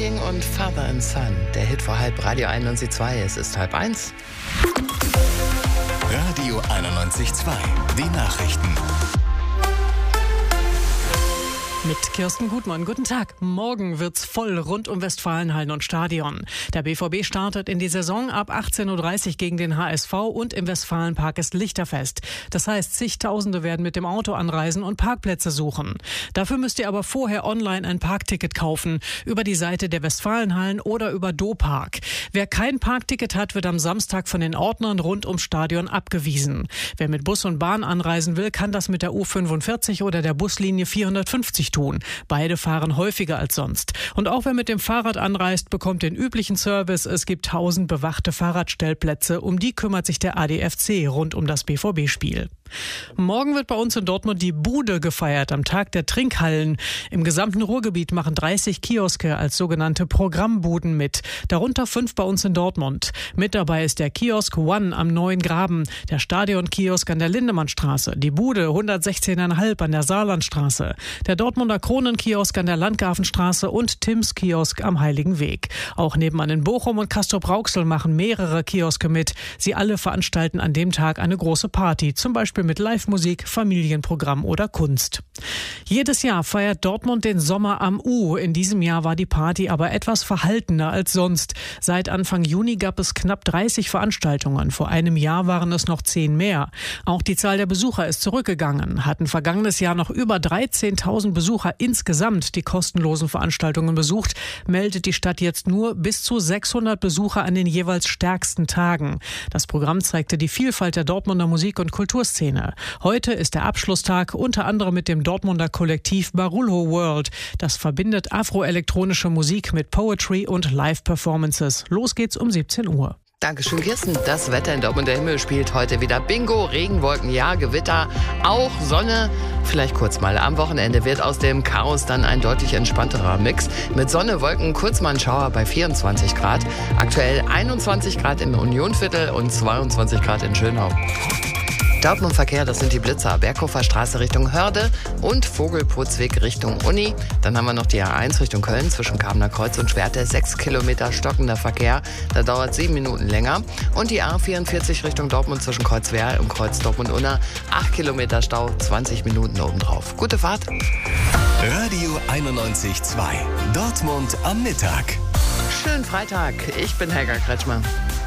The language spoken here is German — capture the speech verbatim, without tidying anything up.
Viking und Father and Son. Der Hit vor halb, Radio einundneunzig Komma zwei. Es ist halb eins. Radio einundneunzig Komma zwei. Die Nachrichten. Mit Kirsten Gutmann. Guten Tag. Morgen wird's voll rund um Westfalenhallen und Stadion. Der B V B startet in die Saison ab achtzehn Uhr dreißig gegen den H S V und im Westfalenpark ist Lichterfest. Das heißt, zigtausende werden mit dem Auto anreisen und Parkplätze suchen. Dafür müsst ihr aber vorher online ein Parkticket kaufen. Über die Seite der Westfalenhallen oder über DoPark. Wer kein Parkticket hat, wird am Samstag von den Ordnern rund ums Stadion abgewiesen. Wer mit Bus und Bahn anreisen will, kann das mit der U fünfundvierzig oder der Buslinie vierhundertfünfzig tun. Beide fahren häufiger als sonst. Und auch wer mit dem Fahrrad anreist, bekommt den üblichen Service. Es gibt tausend bewachte Fahrradstellplätze. Um die kümmert sich der A D F C rund um das B V B-Spiel. Morgen wird bei uns in Dortmund die Bude gefeiert, am Tag der Trinkhallen. Im gesamten Ruhrgebiet machen dreißig Kioske als sogenannte Programmbuden mit. Darunter fünf bei uns in Dortmund. Mit dabei ist der Kiosk One am Neuen Graben, der Stadionkiosk an der Lindemannstraße, die Bude hundertsechzehn Komma fünf an der Saarlandstraße, der Dortmunder Kronenkiosk an der Landgrafenstraße und Tims Kiosk am Heiligen Weg. Auch nebenan in Bochum und Castrop-Rauxel machen mehrere Kioske mit. Sie alle veranstalten an dem Tag eine große Party, zum Beispiel mit Live-Musik, Familienprogramm oder Kunst. Jedes Jahr feiert Dortmund den Sommer am U. In diesem Jahr war die Party aber etwas verhaltener als sonst. Seit Anfang Juni gab es knapp dreißig Veranstaltungen. Vor einem Jahr waren es noch zehn mehr. Auch die Zahl der Besucher ist zurückgegangen. Hatten vergangenes Jahr noch über dreizehntausend Besucher insgesamt die kostenlosen Veranstaltungen besucht, meldet die Stadt jetzt nur bis zu sechshundert Besucher an den jeweils stärksten Tagen. Das Programm zeigte die Vielfalt der Dortmunder Musik- und Kulturszene. Heute ist der Abschlusstag, unter anderem mit dem Dortmunder Kollektiv Barulho World. Das verbindet afroelektronische Musik mit Poetry und Live-Performances. Los geht's um siebzehn Uhr. Dankeschön, Kirsten. Das Wetter in Dortmund, der Himmel spielt heute wieder Bingo, Regenwolken, ja, Gewitter, auch Sonne. Vielleicht kurz mal. Am Wochenende wird aus dem Chaos dann ein deutlich entspannterer Mix. Mit Sonne, Wolken, kurz mal ein Schauer bei vierundzwanzig Grad. Aktuell einundzwanzig Grad im Unionviertel und zweiundzwanzig Grad in Schönau. Dortmund-Verkehr, das sind die Blitzer. Berghofer Straße Richtung Hörde und Vogelputzweg Richtung Uni. Dann haben wir noch die A eins Richtung Köln zwischen Kamener Kreuz und Schwerte. Sechs Kilometer stockender Verkehr. Da dauert sieben Minuten länger. Und die A vierundvierzig Richtung Dortmund zwischen Kreuzwerl und Kreuz Dortmund-Unna. Acht Kilometer Stau, zwanzig Minuten obendrauf. Gute Fahrt. Radio einundneunzig Komma zwei. Dortmund am Mittag. Schönen Freitag. Ich bin Helga Kretschmer.